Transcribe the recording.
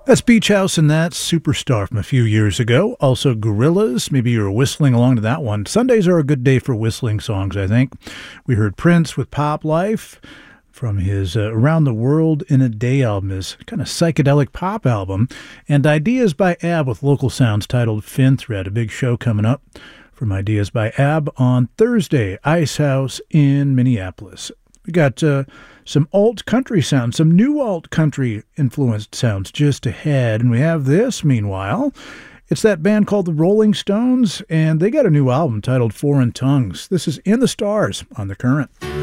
That's Beach House, and that's Superstar from a few years ago. Also, Gorillaz. Maybe you were whistling along to that one. Sundays are a good day for whistling songs, I think. We heard Prince with Pop Life from his Around the World in a Day album, his kind of psychedelic pop album. And Ideas by Ab with local sounds titled Fin Thread. A big show coming up from Ideas by Ab on Thursday, Ice House in Minneapolis. We got some alt country sounds, some new alt country influenced sounds just ahead. And we have this, meanwhile. It's that band called the Rolling Stones, and they got a new album titled Foreign Tongues. This is In the Stars on The Current.